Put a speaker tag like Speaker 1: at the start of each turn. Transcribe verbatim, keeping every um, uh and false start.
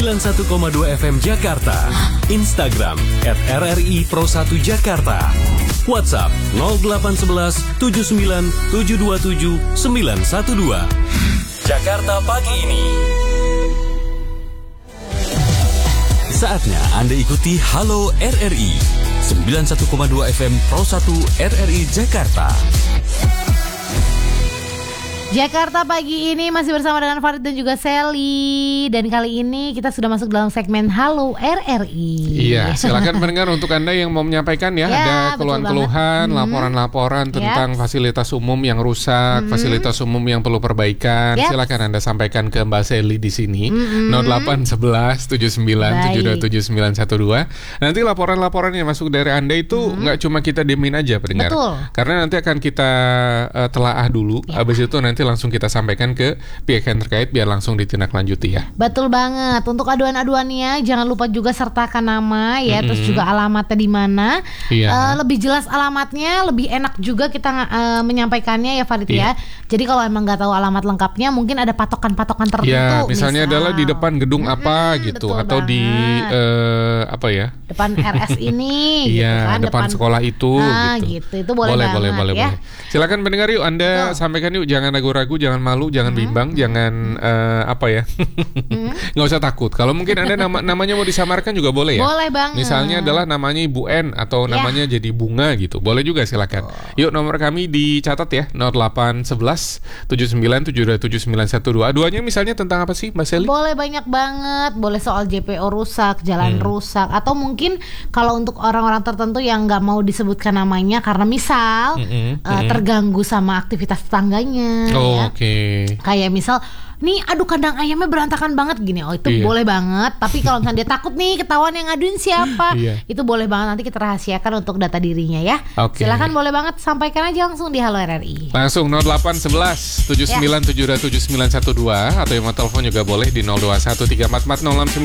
Speaker 1: sembilan puluh satu koma dua F M Jakarta. Instagram at R R I Pro satu Jakarta. WhatsApp nol delapan satu satu tujuh sembilan tujuh dua tujuh sembilan satu dua. Jakarta pagi ini. Saatnya Anda ikuti Halo R R I sembilan puluh satu koma dua F M Pro satu R R I Jakarta.
Speaker 2: Jakarta pagi ini masih bersama dengan Farid dan juga Sally. Dan kali ini kita sudah masuk dalam segmen Halo R R I.
Speaker 3: Iya, silakan pendengar untuk Anda yang mau menyampaikan ya, ya ada keluhan-keluhan, hmm. laporan-laporan tentang yep. fasilitas umum yang rusak, hmm. fasilitas umum yang perlu perbaikan. Yep. Silakan Anda sampaikan ke Mbak Sally di sini hmm. nol delapan satu satu tujuh sembilan tujuh dua tujuh sembilan satu dua. Nanti laporan-laporan yang masuk dari Anda itu nggak hmm. cuma kita diemin aja pendengar. Betul. Karena nanti akan kita uh, telaah dulu. Ya. Habis itu nanti langsung kita sampaikan ke pihak yang terkait biar langsung ditindaklanjuti ya.
Speaker 2: Betul banget. Untuk aduan-aduannya jangan lupa juga sertakan nama ya, mm-hmm. terus juga alamatnya di mana. Iya. Uh, lebih jelas alamatnya, lebih enak juga kita uh, menyampaikannya ya Farid iya. ya. Jadi kalau emang nggak tahu alamat lengkapnya, mungkin ada patokan-patokan tertentu.
Speaker 3: Ya, misalnya misal. adalah di depan gedung mm-hmm, apa gitu, atau banget. di uh, apa ya?
Speaker 2: Depan R S ini.
Speaker 3: Iya,
Speaker 2: gitu kan,
Speaker 3: depan, depan sekolah itu.
Speaker 2: Nah,
Speaker 3: gitu.
Speaker 2: gitu. Itu boleh,
Speaker 3: boleh
Speaker 2: banget
Speaker 3: boleh, boleh,
Speaker 2: ya.
Speaker 3: boleh. Silakan pendengar yuk Anda betul. sampaikan yuk, jangan ragu-ragu, jangan malu, jangan hmm. bimbang, jangan uh, apa ya, nggak hmm. usah takut. Kalau mungkin Anda nama, namanya mau disamarkan juga boleh ya.
Speaker 2: Boleh banget.
Speaker 3: Misalnya adalah namanya Ibu N atau ya. namanya jadi Bunga gitu, boleh juga silakan. Oh. Yuk nomor kami dicatat ya, nol delapan satu satu tujuh sembilan tujuh dua tujuh sembilan satu dua. Aduannya misalnya tentang apa sih Mbak Sally?
Speaker 2: Boleh banyak banget, boleh soal J P O rusak, jalan hmm. rusak, atau mungkin kalau untuk orang-orang tertentu yang nggak mau disebutkan namanya karena misal mm-hmm. uh, mm-hmm. terganggu sama aktivitas tetangganya.
Speaker 3: Oh,
Speaker 2: ya.
Speaker 3: Oke. Okay.
Speaker 2: Kayak misal, nih aduh kandang ayamnya berantakan banget gini. Oh itu iya. boleh banget. Tapi kalau misalnya dia takut nih ketahuan yang ngaduin siapa, iya. itu boleh banget, nanti kita rahasiakan untuk data dirinya ya. Okay. Silahkan boleh banget sampaikan aja langsung di Halo R R I.
Speaker 3: Langsung nol delapan satu satu tujuh sembilan tujuh dua tujuh sembilan satu dua, atau yang mau telepon juga boleh di nol dua satu tiga empat empat nol enam sembilan